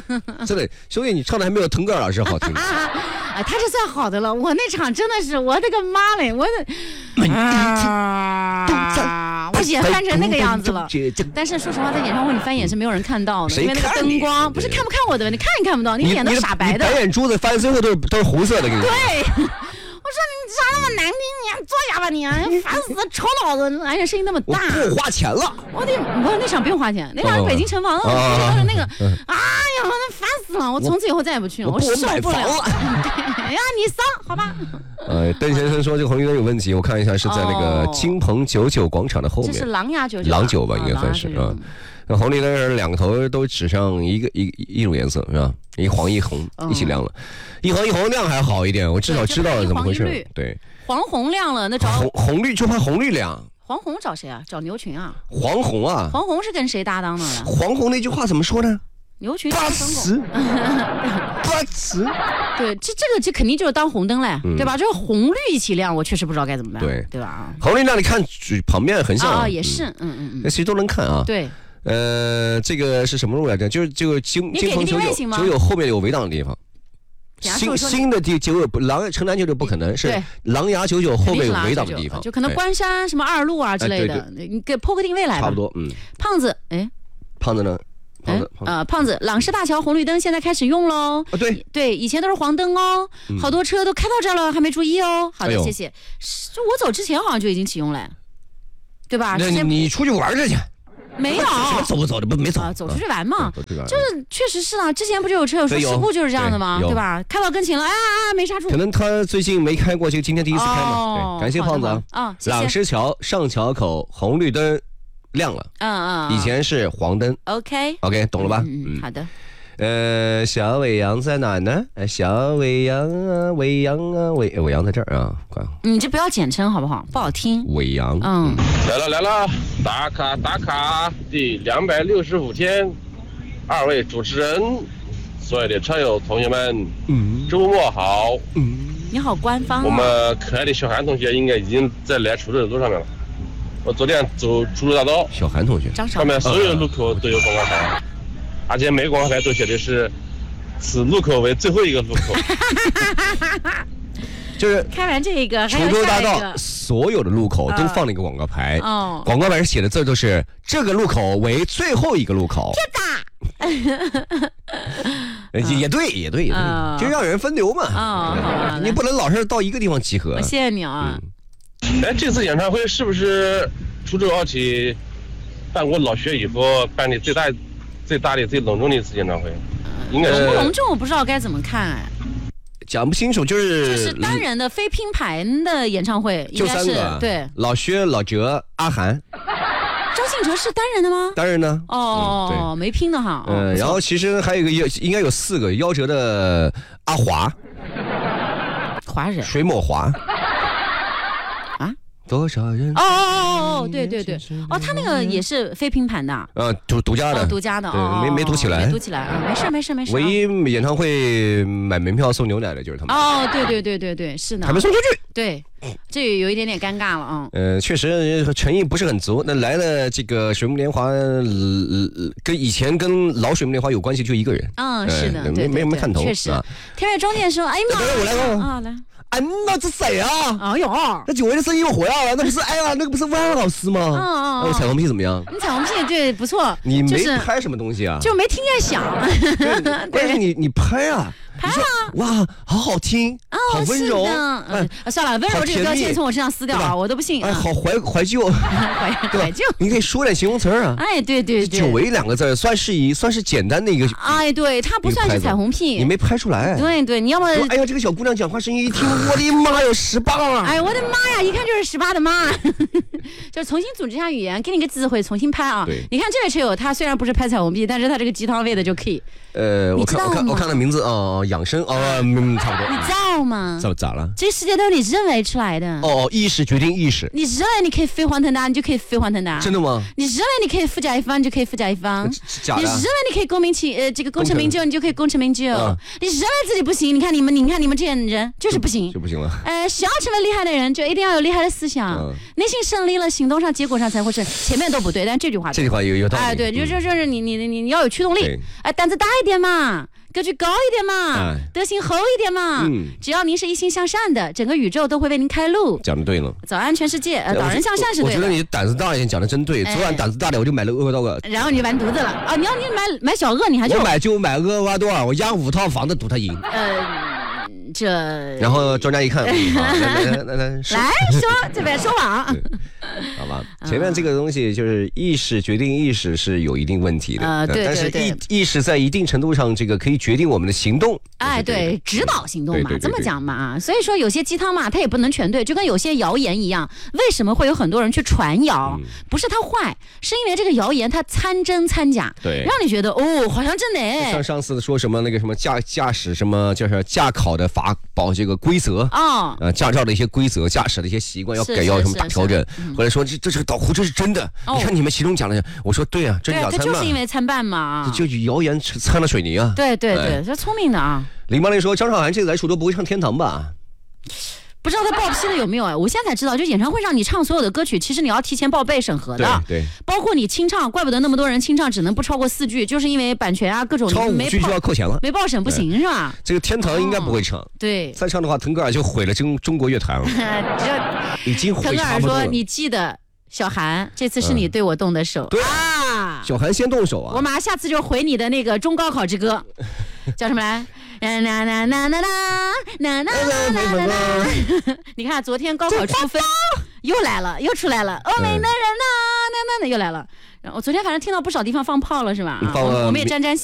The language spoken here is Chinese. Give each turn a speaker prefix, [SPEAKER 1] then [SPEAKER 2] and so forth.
[SPEAKER 1] 真的，兄弟，你唱的还没有腾格尔老师好听。
[SPEAKER 2] 他这算好的了，我那场真的是，我的个妈嘞，我也翻成那个样子了。但是说实话，在演唱会里翻眼是没有人看到的，因为那个灯光不是看不看我的，你看也看不到，你脸都傻白的。
[SPEAKER 1] 你白眼珠子翻最后都是红色的，跟你说。
[SPEAKER 2] 对。我说你唱那么难听，你坐下吧你，烦死了，吵脑子，而且声音那么大。
[SPEAKER 1] 我不花钱了。
[SPEAKER 2] 我那场不用花钱，那场是北京城防的，就是那个，哎呀，我烦死了，我从此以后再也不去了，我受不了。哎呀，你丧好吧？
[SPEAKER 1] 邓先生说这个红绿灯有问题，我看一下是在那个金鹏99广场的后面。
[SPEAKER 2] 这是狼牙99。
[SPEAKER 1] 狼9吧，应该算是啊。那红绿灯是两个头都指上一种颜色是吧？一黄一红一起亮了，一黄一红亮还好一点，我至少知道了怎么回事。对，
[SPEAKER 2] 黄红亮了，那找
[SPEAKER 1] 红绿就怕红绿亮。
[SPEAKER 2] 黄红找谁啊？找牛群啊？
[SPEAKER 1] 黄红啊？
[SPEAKER 2] 黄红是跟谁搭档的了？
[SPEAKER 1] 黄红那句话怎么说呢？
[SPEAKER 2] 牛群
[SPEAKER 1] 八尺，八尺。
[SPEAKER 2] 对，这个就肯定就是当红灯嘞，对吧？这个红绿一起亮，我确实不知道该怎么办，对吧？
[SPEAKER 1] 红绿亮，你看旁边很像
[SPEAKER 2] 啊，也是，
[SPEAKER 1] 那谁都能看啊。
[SPEAKER 2] 对。
[SPEAKER 1] 这个是什么路来着？就是这个金鹏99后面有围挡的地方。新的城南99不可能是狼牙99后面有围挡的地方，
[SPEAKER 2] 就可能关山什么2路啊之类的，你给破个定位来吧。
[SPEAKER 1] 差不多，
[SPEAKER 2] 胖子，
[SPEAKER 1] 胖子呢？
[SPEAKER 2] 胖子，朗仕大桥红绿灯现在开始用喽。对，以前都是黄灯哦，好多车都开到这儿了，还没注意哦。好的，谢谢。就我走之前好像就已经启用了，对吧？
[SPEAKER 1] 那你出去玩去。
[SPEAKER 2] 没有，
[SPEAKER 1] 走的不没走
[SPEAKER 2] 走出去玩嘛，就是确实是啊，之前不就有车友说事故就是这样的吗？对吧？开到跟前了，没刹住。
[SPEAKER 1] 可能他最近没开过，就今天第一次开嘛。对，感谢胖子啊。朗仕桥上桥口红绿灯亮了，以前是黄灯。
[SPEAKER 2] OK，
[SPEAKER 1] 懂了吧？
[SPEAKER 2] 好的。
[SPEAKER 1] 小伟阳在哪呢？小伟阳啊，伟阳啊，伟阳在这儿啊。
[SPEAKER 2] 你这不要简称好不好？不好听。
[SPEAKER 1] 伟阳。
[SPEAKER 3] 来了，打卡，第265天，二位主持人，所有的车友同学们，周末好。
[SPEAKER 2] 你好，官方。
[SPEAKER 3] 我们可爱的小韩同学应该已经在来出租的路上面了。我昨天走出租大道，
[SPEAKER 1] 小韩同学，
[SPEAKER 3] 上面所有路口都有广告牌。而且每个广告牌都写的是此路口为最后一个路口。
[SPEAKER 1] 就是
[SPEAKER 2] 开完这个，
[SPEAKER 1] 滁州大道所有的路口都放了一个广告牌，广告牌上写的字都是这个路口为最后一个路口。也对，就让人分流嘛。你不能老是到一个地方集合。
[SPEAKER 2] 谢谢你啊。
[SPEAKER 3] 这次演唱会是不是滁州奥体办过老薛以后办的最大的、最隆重的一次演唱会？应该是
[SPEAKER 2] 隆不隆重我不知道该怎么看，
[SPEAKER 1] 讲不清楚，就是
[SPEAKER 2] 单人的非拼盘的演唱会，应该是
[SPEAKER 1] 就3个，
[SPEAKER 2] 对，
[SPEAKER 1] 老薛、老哲、阿涵。
[SPEAKER 2] 张信哲是单人的吗？
[SPEAKER 1] 单人呢。
[SPEAKER 2] 对，没拼的哈。
[SPEAKER 1] 然后其实还有一个应该有4个，夭折的阿华，
[SPEAKER 2] 华人
[SPEAKER 1] 水抹华。多少人？
[SPEAKER 2] 对，他那个也是非拼盘的，
[SPEAKER 1] 独家的，对，没读起来，
[SPEAKER 2] 没事。
[SPEAKER 1] 唯一演唱会买门票送牛奶的就是他们。
[SPEAKER 2] 对，是的，
[SPEAKER 1] 还没送出去。
[SPEAKER 2] 对，这有一点尴尬了啊。
[SPEAKER 1] 确实诚意不是很足。那来的这个水木年华，跟以前跟老水木年华有关系就一个人。
[SPEAKER 2] 是的，
[SPEAKER 1] 没看头。
[SPEAKER 2] 确实。天悦中间说，哎呀妈，
[SPEAKER 1] 我来
[SPEAKER 2] 来。
[SPEAKER 1] 哎妈，这谁啊？
[SPEAKER 2] 哎呦，
[SPEAKER 1] 那久违的声音又回来了，那不是那个不是万老师吗？我彩虹屁怎么样？
[SPEAKER 2] 你彩虹屁对不错。
[SPEAKER 1] 你没拍什么东西啊？
[SPEAKER 2] 就没听见响。
[SPEAKER 1] 关键你拍啊。
[SPEAKER 2] 拍啊！
[SPEAKER 1] 哇，好好听，好温柔。
[SPEAKER 2] 算了，温柔这个标签从我身上撕掉啊，我都不信。
[SPEAKER 1] 好怀旧，
[SPEAKER 2] 怀旧。
[SPEAKER 1] 你可以说点形容词啊。
[SPEAKER 2] 对。
[SPEAKER 1] 久违2个字算是简单的一个。
[SPEAKER 2] 对，它不算是彩虹屁。
[SPEAKER 1] 你没拍出来。
[SPEAKER 2] 对，你要么。
[SPEAKER 1] 哎呀，这个小姑娘讲话声音一听，我的妈有18啊！
[SPEAKER 2] 哎，我的妈呀，一看就是18的妈。就重新组织一下语言，给你个机会重新拍啊！你看这位车友，他虽然不是拍彩虹屁，但是他这个鸡汤味的就可以。
[SPEAKER 1] 我看他名字养生差不多。
[SPEAKER 2] 你知道吗？
[SPEAKER 1] 咋了？
[SPEAKER 2] 这世界都是你认为出来的。
[SPEAKER 1] 意识决定意识。
[SPEAKER 2] 你认为你可以飞黄腾达，你就可以飞黄腾达。
[SPEAKER 1] 真的吗？
[SPEAKER 2] 你认为你可以富甲一方，你就可以富甲一方。
[SPEAKER 1] 假的。
[SPEAKER 2] 你认为你可以功成名就，你就可以功成名就。你认为自己不行，你看你们这些人就是不行，
[SPEAKER 1] 就不行了。
[SPEAKER 2] 想要成为厉害的人，就一定要有厉害的思想。内心胜利定了行动上、结果上才会胜。前面都不对，但这句话
[SPEAKER 1] 有道理。
[SPEAKER 2] 哎，对，就是你要有驱动力，哎，胆子大一点嘛。格局高一点嘛，德行厚一点嘛，只要您是一心向善的，整个宇宙都会为您开路。
[SPEAKER 1] 讲的对了，
[SPEAKER 2] 早安全世界，导人向善是对的。
[SPEAKER 1] 我觉得你胆子大一点，讲的真对。昨晚胆子大点，我就买了厄瓜多尔。
[SPEAKER 2] 然后你完犊子了啊！你买小鳄，你还
[SPEAKER 1] 就买厄瓜多尔，我押5套房子赌他赢。然后专家一看，来
[SPEAKER 2] 说这边说网，
[SPEAKER 1] 好吧，前面这个东西就是意识决定意识是有一定问题的，
[SPEAKER 2] 对，
[SPEAKER 1] 但是意识在一定程度上这个可以决定我们的行动，
[SPEAKER 2] 哎，对，指导行动嘛，这么讲嘛，所以说有些鸡汤嘛，它也不能全对，就跟有些谣言一样，为什么会有很多人去传谣？不是它坏，是因为这个谣言它参真参假，
[SPEAKER 1] 对，
[SPEAKER 2] 让你觉得哦，好像真的哎。
[SPEAKER 1] 像上次说什么那个什么驾驶什么就是驾考的法保这个规则驾照的一些规则，驾驶的一些习惯要改，要什么大调整。后来说这个导湖这是真的，你看你们其中讲的，我说对啊，真假参半，
[SPEAKER 2] 就是因为参半嘛，
[SPEAKER 1] 就谣言掺了水泥啊。
[SPEAKER 2] 对，这聪明的啊。
[SPEAKER 1] 林邦林说张韶涵这次来滁州不会唱天堂吧？
[SPEAKER 2] 不知道他报批的有没有哎，我现在才知道，就演唱会上你唱所有的歌曲，其实你要提前报备审核的，
[SPEAKER 1] 对，
[SPEAKER 2] 包括你清唱，怪不得那么多人清唱只能不超过4句，就是因为版权啊各种
[SPEAKER 1] 超5句就要扣钱了，
[SPEAKER 2] 没报审不行是吧？
[SPEAKER 1] 这个天堂应该不会唱，
[SPEAKER 2] 对，
[SPEAKER 1] 再唱的话，腾格尔就毁了中国乐坛了，已经毁差不多了。腾格尔说：“
[SPEAKER 2] 你记得小韩，这次是你对我动的手，
[SPEAKER 1] 对啊，小韩先动手啊，
[SPEAKER 2] 我马上下次就回你的那个中高考之歌，叫什么来？”你看昨天高考出分又来了，又出来了，欧美男人呐，又来了。然后我昨天反正听到不少地方放炮了，是吧？我们也沾沾喜。